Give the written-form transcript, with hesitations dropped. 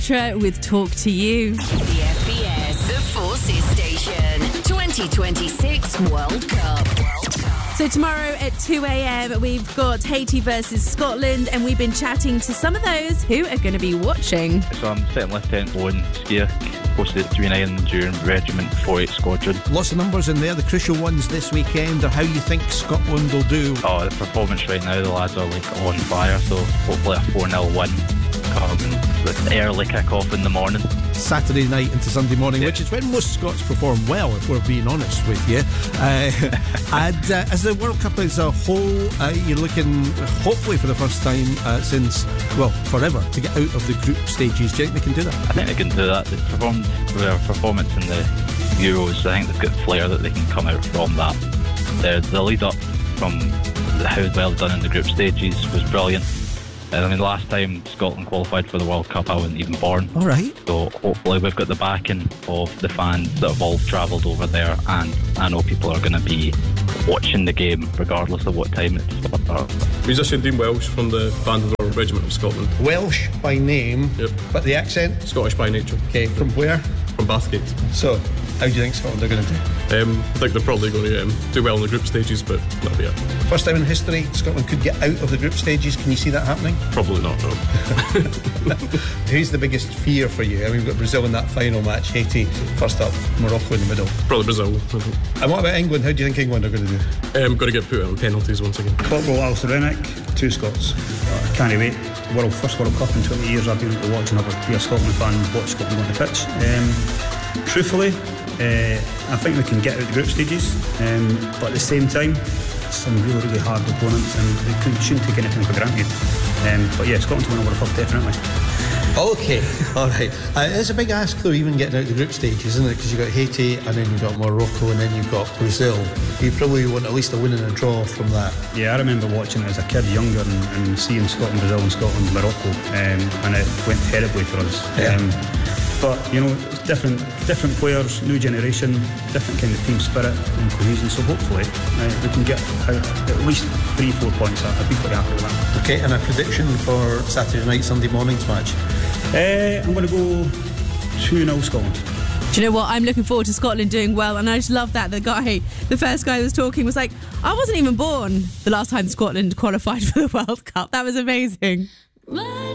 With Talk to You. The FBS, the Forces Station, 2026 World Cup. So tomorrow at 2 a.m, we've got Haiti versus Scotland, and we've been chatting to some of those who are going to be watching. So I'm Second Lieutenant Owen Skier, posted at 39 Enduring Regiment 48 Squadron. Lots of numbers in there. The crucial ones this weekend are how you think Scotland will do. Oh, the performance right now, the lads are like on fire, so hopefully a 4-0 win coming with the early kick-off in the morning. Saturday night into Sunday morning, which is when most Scots perform well, if we're being honest with you. And as the World Cup as a whole, you're looking, hopefully for the first time since, well, forever, to get out of the group stages. Do you think they can do that? I think they can do that. They performed their performance in the Euros. I think they've got flair that they can come out from that. The lead up from how well done in the group stages was brilliant. I mean, last time Scotland qualified for the World Cup, I wasn't even born. All right. So hopefully we've got the backing of the fans that have all travelled over there, and I know people are going to be watching the game regardless of what time it's. Musician Dean Welsh from the Band of the Royal Regiment of Scotland. Welsh by name, Yep. But the accent? Scottish by nature. Okay, from where? From Bathgate. So, how do you think Scotland are going to do? I think they're probably going to do well in the group stages, but that'll be it. First time in history Scotland could get out of the group stages. Can you see that happening? Probably not, no. Who's the biggest fear for you? I mean, we've got Brazil in that final match, Haiti first up, Morocco in the middle. Probably Brazil. And what about England? How do you think England are going to do? Got to get put on penalties once again. Corporal Alistair Rennick, 2 Scots. I can't wait. First World Cup in 20 years I've been able to watch, and I've been a Scotland fan and watch Scotland on the pitch. Truthfully, I think we can get out the group stages, but at the same time, some really, really hard opponents, and they shouldn't take anything for granted. But yeah, Scotland to win a World Cup, definitely. Okay, alright. It's a big ask though, even getting out the group stages, isn't it? Because you've got Haiti, and then you've got Morocco, and then you've got Brazil. You probably want at least a win and a draw from that. Yeah, I remember watching it as a kid, younger, and seeing Scotland, Brazil and Scotland, Morocco, and it went terribly for us. Yeah. But you know, it's different players, new generation, different kind of team spirit and cohesion. So hopefully we can get at least 3-4 points. I'd be pretty happy with that. Okay, and a prediction for Saturday night, Sunday morning's match? I'm going to go 2-0 Scotland. Do you know what? I'm looking forward to Scotland doing well, and I just love that the first guy that was talking was like, I wasn't even born the last time Scotland qualified for the World Cup. That was amazing.